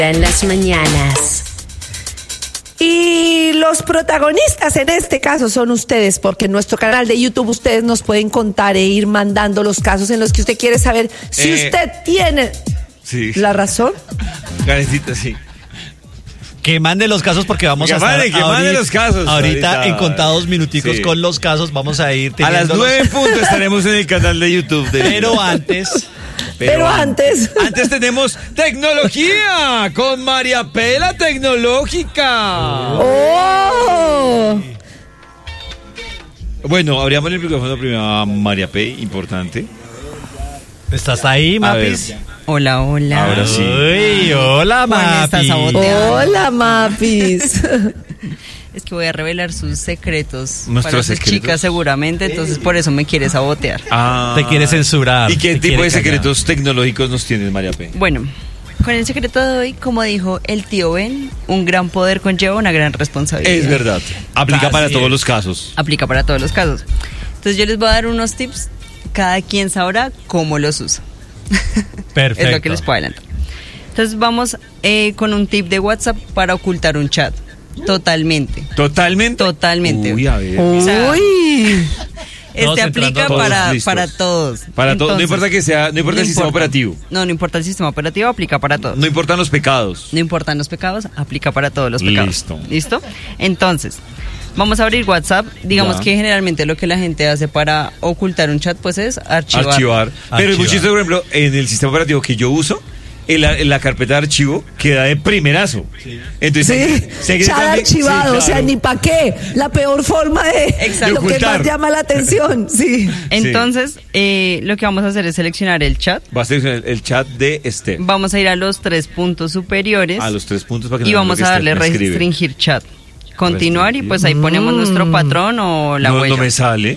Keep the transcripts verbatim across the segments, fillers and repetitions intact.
En las mañanas. Y los protagonistas en este caso son ustedes, porque en nuestro canal de YouTube ustedes nos pueden contar e ir mandando los casos en los que usted quiere saber si eh, usted tiene sí. la razón. Karencita, sí. Que mande los casos porque vamos que a mande, estar que ahorita, mande los casos, ahorita, ahorita en contados minuticos sí. con los casos vamos a ir a las nueve puntos estaremos en el canal de YouTube de pero antes pero, pero antes antes tenemos tecnología con María P, la tecnológica. Oh. Bueno, abríamos el micrófono primero a María P, importante. ¿Estás ahí, Mapis? Hola, hola. Ahora sí. Uy, hola, Mapis. Hola, Mapis. Es que voy a revelar sus secretos. Nuestros para sus secretos. chicas seguramente, entonces por eso me quiere sabotear. Ah, te quiere censurar. ¿Y qué tipo de callar. secretos tecnológicos nos tienes, María P? Bueno, con el secreto de hoy, como dijo el tío Ben, un gran poder conlleva una gran responsabilidad. Es verdad. Aplica Así para es. todos los casos. Aplica para todos los casos. Entonces yo les voy a dar unos tips. Cada quien sabrá cómo los usa. Perfecto. Es lo que les puedo adelantar. Entonces vamos eh, con un tip de WhatsApp para ocultar un chat. Totalmente. ¿Totalmente? Totalmente. Uy, a ver. O sea, Uy. este aplica todos para, listos. para todos. Para todos. No Entonces, importa que sea, no importa no el sistema importa. operativo. No, no importa el sistema operativo, aplica para todos. No importan los pecados. No importan los pecados, aplica para todos los pecados. Listo. ¿Listo? Entonces, vamos a abrir WhatsApp. Digamos Ya. que generalmente lo que la gente hace para ocultar un chat, pues es archivar. Archivar. Pero es muy Archivar. chistoso, por ejemplo, en el sistema operativo que yo uso, en la, en la carpeta de archivo queda de primerazo. Entonces, Sí, sé que chat también- archivado, sí, o sea, claro. ni pa' qué. La peor forma de Exacto. lo que ocultar. más llama la atención, sí. Entonces, eh, lo que vamos a hacer es seleccionar el chat. Va a ser el, el chat de este. Vamos a ir a los tres puntos superiores. A los tres puntos para que y no vamos vean a lo que darle Steph me escribe. restringir chat. Continuar y Restringir. pues ahí ponemos nuestro patrón o la no, huella. no me sale.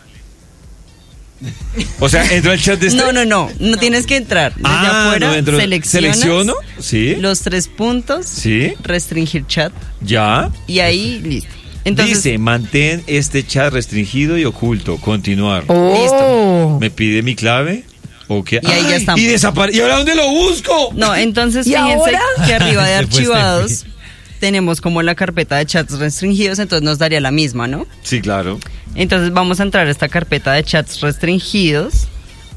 O sea, entro al chat de este. No, no, no, no tienes que entrar. Desde Ah, afuera no entro. seleccionas Selecciono, sí. los tres puntos, Sí. restringir chat Ya. y ahí listo. Entonces, Dice, mantén este chat restringido y oculto. Continuar. Oh. Me pide mi clave. Okay. Y ahí ya Ay, estamos. Y desaparece. ¿Y ahora dónde lo busco? no, entonces ¿Y fíjense ahora? que arriba de Se fue archivados Steffi. tenemos como la carpeta de chats restringidos, entonces nos daría la misma, ¿no? Sí, claro. Entonces vamos a entrar a esta carpeta de chats restringidos.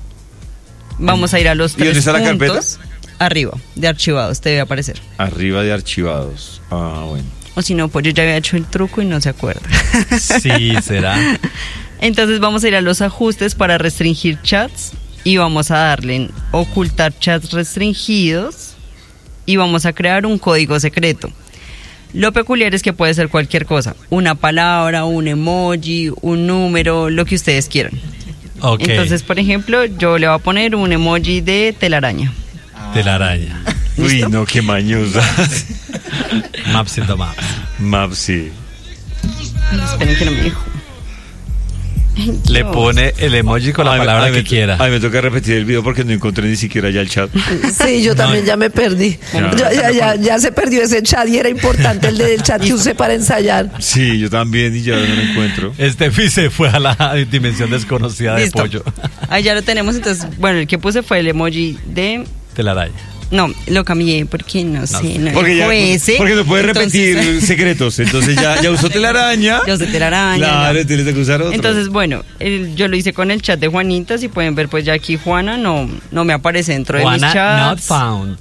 Vamos a ir a los ¿Y tres dónde está la puntos. carpeta? Arriba, de archivados, te debe aparecer. Arriba de archivados. Ah, bueno. O si no, pues yo ya había hecho el truco y no se acuerda. Sí, será. Entonces vamos a ir a los ajustes para restringir chats y vamos a darle en ocultar chats restringidos y vamos a crear un código secreto. Lo peculiar es que puede ser cualquier cosa, una palabra, un emoji, un número, lo que ustedes quieran. Ok. Entonces, por ejemplo, yo le voy a poner un emoji de telaraña. de la araña. Uy, no, qué mañosa. Mapsito Maps. Mapsi. Esperen que no me dijo. Le Dios. pone el emoji con la Ay, palabra ay, que me, quiera. Ay, me toca repetir el video porque no encontré ni siquiera ya el chat. Sí, yo también ya me perdí. Ya. Ya, ya, ya, ya se perdió ese chat y era importante el del chat que usé para ensayar. Sí, yo también y ya no lo encuentro. Steffi se fue a la dimensión desconocida de Listo. pollo. Ahí ya lo tenemos, entonces, bueno, el que puse fue el emoji de... De la araña. No, lo cambié porque no sé, no, Porque, ya, fue ese. porque no puede Entonces- repetir secretos. Entonces ya, ya usó telaraña. Yo usé telaraña, Claro, no. entonces le tengo que usar otro. Entonces, bueno, el- yo lo hice con el chat de Juanita. Si pueden ver, pues ya aquí Juana no, no me aparece dentro de mis Juana not chats. found.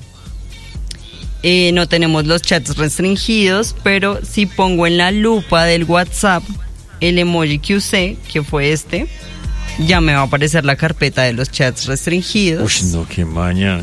Eh, no tenemos los chats restringidos, pero si pongo en la lupa del WhatsApp el emoji que usé, que fue este, ya me va a aparecer la carpeta de los chats restringidos. Uy, no, qué maña.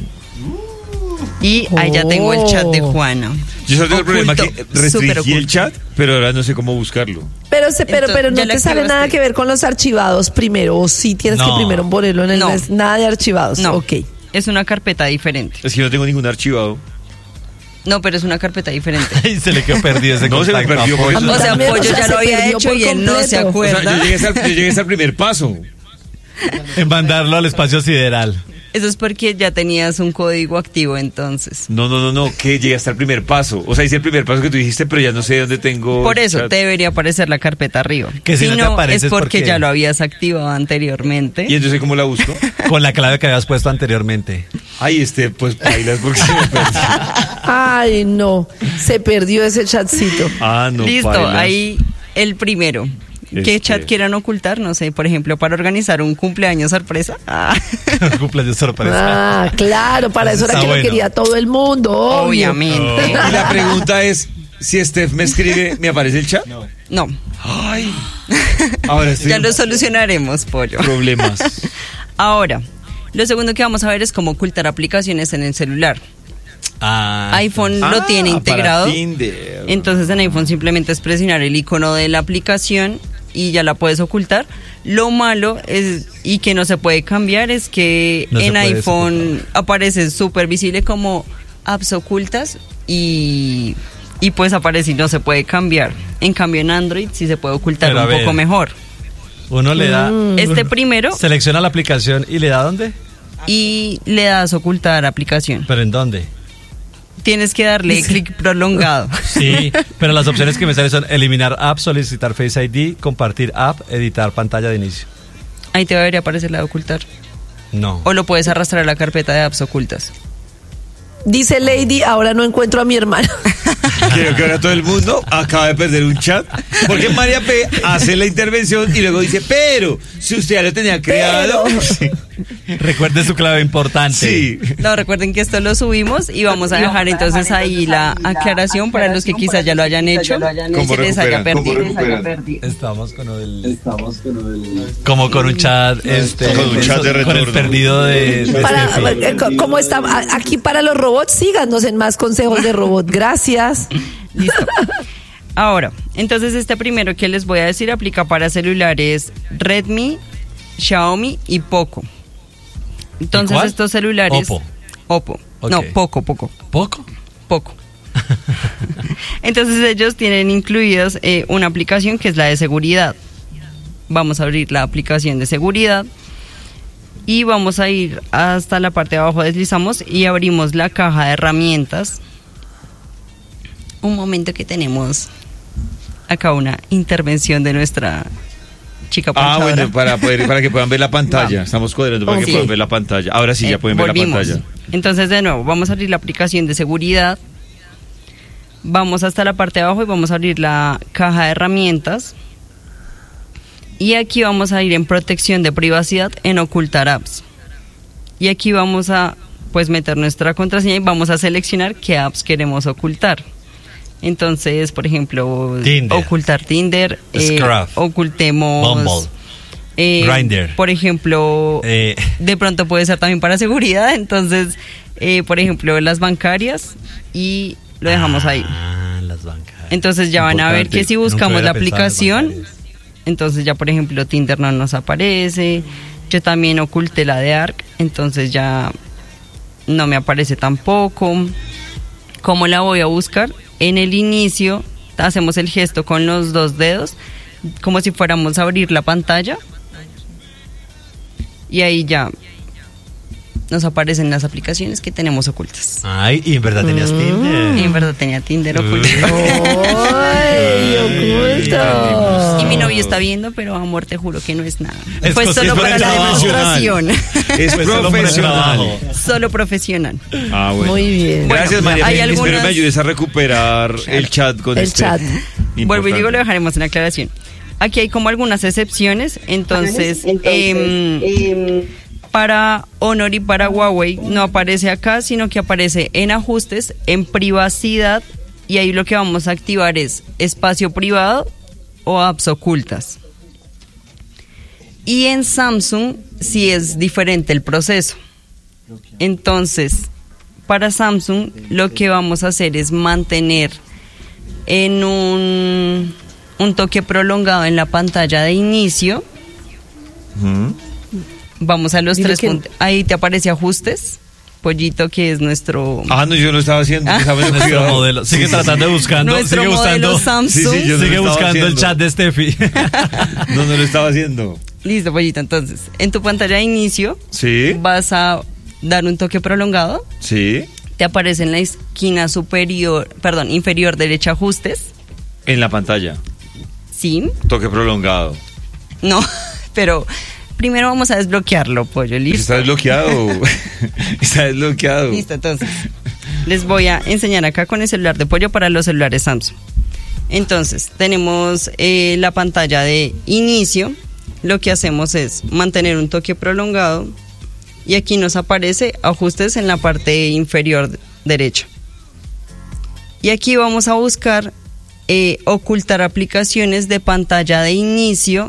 Y ahí ya tengo el chat de Oh. Juana. Yo solo tengo el problema Oculto, que súper restringí el oculto. chat, pero ahora no sé cómo buscarlo. Pero, se, pero, Entonces, pero no ya le te sale activaste. nada que ver con los archivados primero, o sí tienes No. que primero ponerlo en el No. mes. Nada de archivados. No, Ok. es una carpeta diferente. Es que no tengo ningún archivado. No, pero es una carpeta diferente. Y se le quedó perdido ese No, se me contacto. perdió a por Pollo. eso. O sea, También, Pollo o sea, ya se lo había perdió hecho por y él no se completo. O acuerda. sea, yo llegué hasta, yo llegué hasta el primer paso. En mandarlo al espacio sideral. Eso es porque ya tenías un código activo entonces. No, no, no, no, que llegué hasta el primer paso. O sea, hice el primer paso que tú dijiste, pero ya no sé dónde tengo... Por eso chat. te debería aparecer la carpeta arriba. Que si no te aparece es es porque, porque- ya lo habías activado anteriormente. ¿Y entonces cómo la busco? Con la clave que habías puesto anteriormente. Ay, este, pues bailas porque se me perdió. Ay, no. Se perdió ese chatcito. Ah, no, Listo, bailas. ahí el primero. ¿Qué Este. chat quieran ocultar? No sé, por ejemplo, para organizar un cumpleaños sorpresa. Ah, Cumpleaños sorpresa. Ah, claro, para eso era Está que bueno. lo quería todo el mundo. obvio. obviamente. Y la pregunta es, si Steph me escribe, ¿me aparece el chat? No, Ay, ahora estoy ya en lo solucionaremos, pollo. problemas. Ahora, lo segundo que vamos a ver es cómo ocultar aplicaciones en el celular. Ah, iPhone lo Ah, tiene para integrado. Tinder. Entonces en iPhone simplemente es presionar el icono de la aplicación y ya la puedes ocultar. Lo malo es y que no se puede cambiar es que No se en puede iPhone desocultar. aparece súper visible como apps ocultas y, y pues aparece y no se puede cambiar. En cambio en Android sí se puede ocultar Pero a un ver. poco mejor. Uno le da... Este primero Selecciona la aplicación y le da ¿dónde? y le das ocultar aplicación. ¿Pero en dónde? Tienes que darle clic prolongado. Sí, pero las opciones que me salen son eliminar app, solicitar Face I D, compartir app, editar pantalla de inicio. Ahí te debería aparecer la de ocultar. No. O lo puedes arrastrar a la carpeta de apps ocultas. Dice Lady, ahora no encuentro a mi hermano. Creo que ahora todo el mundo acaba de perder un chat. Porque María P hace la intervención y luego dice, pero si usted ya lo tenía creado. Sí. Recuerde su clave importante. Sí. No, recuerden que esto lo subimos y vamos a dejar entonces ahí la aclaración para los que quizás ya lo hayan hecho y ¿Cómo se les haya recuperan? ¿Cómo perdido. recuperan? Estamos con el... Como con un chat... Este, Con un chat de Con el retorno. perdido de... de Para, Steffi. eh, co- ¿Cómo está? A- Aquí para los robots, síganos en más consejos de robot. Gracias. Listo. Ahora, entonces este primero que les voy a decir aplica para celulares Redmi, Xiaomi y Poco. Entonces cuál? estos celulares... Oppo. Oppo. Ok. No, Poco, Poco. ¿Poco? Poco. Entonces ellos tienen incluidos eh, una aplicación que es la de seguridad. Vamos a abrir la aplicación de seguridad y vamos a ir hasta la parte de abajo, deslizamos y abrimos la caja de herramientas. Un momento que tenemos acá una intervención de nuestra chica Ah, ponchadora. bueno, para, poder, para que puedan ver la pantalla. Estamos cuadrando para que Sí. puedan ver la pantalla. Ahora sí, ya Eh, pueden ver volvimos. la pantalla. Entonces, de nuevo, vamos a abrir la aplicación de seguridad. Vamos hasta la parte de abajo y vamos a abrir la caja de herramientas. Y aquí vamos a ir en protección de privacidad en ocultar apps. Y aquí vamos a pues meter nuestra contraseña y vamos a seleccionar qué apps queremos ocultar. Entonces, por ejemplo, Tinder. ocultar Tinder, eh, Scruff. ocultemos Bumble. eh, Grindr. por ejemplo, Eh. de pronto puede ser también para seguridad, entonces, eh, por ejemplo, las bancarias y lo dejamos ahí. Ah, las bancarias. Entonces ya van a ver Importante. que si Nunca buscamos hubiera la pensado en las aplicación, bancarias. entonces ya por ejemplo Tinder no nos aparece, yo también oculté la de Arc, entonces ya no me aparece tampoco. ¿Cómo la voy a buscar? En el inicio hacemos el gesto con los dos dedos, como si fuéramos a abrir la pantalla y ahí ya nos aparecen las aplicaciones que tenemos ocultas. Ay, y en verdad tenías Tinder. Y en verdad tenía Tinder oculto. ¡Ay, oculto! Y mi novio está viendo, pero amor, te juro que no es nada. Es Pues cos- solo es por para el la trabajo. demostración. Es Pues solo por el profesional. trabajo. Solo profesional. Ah, bueno. Muy bien. Gracias, Bueno, María. hay P. Espero algunas- me ayudes a recuperar el chat con El este. chat. Vuelvo y digo, lo Importante. dejaremos en aclaración. Aquí hay como algunas excepciones, entonces, em, para Honor y para Huawei no aparece acá, sino que aparece en ajustes, en privacidad, y ahí lo que vamos a activar es espacio privado o apps ocultas. Y en Samsung sí es diferente el proceso. Entonces, para Samsung lo que vamos a hacer es mantener en un, un toque prolongado en la pantalla de inicio. Ujú. Vamos a los Dile tres que- puntos. Ahí te aparece ajustes. Pollito, que es nuestro... Ah, no, yo no estaba haciendo. Ah. estaba en Nuestro cuidado. modelo. Sigue Sí, sí, tratando de buscando. nuestro Sigue modelo buscando. Samsung. Sí, sí, yo no Sigue lo estaba buscando el haciendo. chat de Steffi. No, no lo estaba haciendo. Listo, Pollito. Entonces, en tu pantalla de inicio Sí. vas a dar un toque prolongado, Sí. te aparece en la esquina superior, perdón, inferior derecha ajustes. En la pantalla. Sí. Toque prolongado. No, pero primero vamos a desbloquearlo, pollo, ¿listo? Está desbloqueado. Está desbloqueado. Listo, entonces. Les voy a enseñar acá con el celular de pollo para los celulares Samsung. Entonces, tenemos eh, la pantalla de inicio. Lo que hacemos es mantener un toque prolongado. Y aquí nos aparece ajustes en la parte inferior derecha. Y aquí vamos a buscar eh, ocultar aplicaciones de pantalla de inicio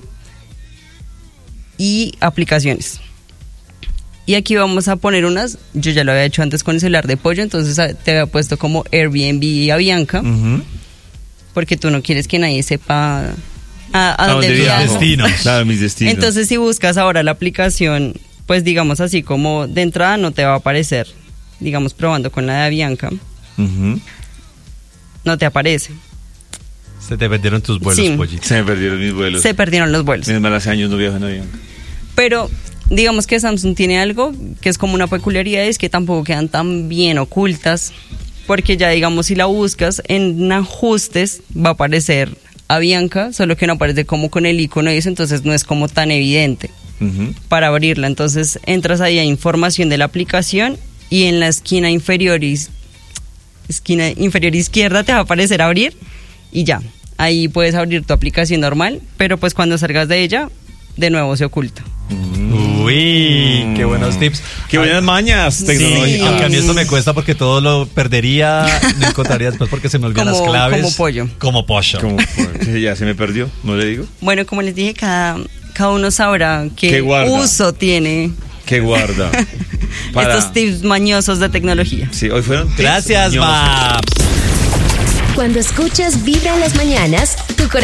y aplicaciones. Y aquí vamos a poner unas, yo ya lo había hecho antes con el celular de pollo, entonces te había puesto como Airbnb y Avianca, Uh-huh. porque tú no quieres que nadie sepa a, a ¿A dónde dónde viajo. viajo? Destinos. Claro, mis destinos. Entonces si buscas ahora la aplicación, pues digamos así como de entrada no te va a aparecer, digamos probando con la de Avianca, Ujú. no te aparece, Se te perdieron tus vuelos, Sí. pollito. Se me perdieron mis vuelos. se perdieron los vuelos. Menos mal, hace años no viajo en avión. Pero digamos que Samsung tiene algo que es como una peculiaridad, es que tampoco quedan tan bien ocultas, porque ya digamos si la buscas en ajustes va a aparecer Avianca, solo que no aparece como con el icono y eso, entonces no es como tan evidente Ujú. para abrirla. Entonces entras ahí a información de la aplicación y en la esquina inferior, is- esquina inferior izquierda te va a aparecer abrir y ya, ahí puedes abrir tu aplicación normal, pero pues cuando salgas de ella, de nuevo se oculta. Uy, qué buenos tips. Qué buenas mañas tecnológicas. Aunque a mí esto me cuesta porque todo lo perdería, no encontraría después porque se me olvidan Como- las claves. como pollo. Como pollo. Como, sí, ya se me perdió, ¿no le digo? Bueno, como les dije, cada, cada uno sabrá ¿Qué qué guarda? uso tiene Que guarda. Para- estos tips mañosos de tecnología. Sí, hoy fueron tips Gracias, mañosos. Babs. Cuando escuchas Vibra en las mañanas, tu corazón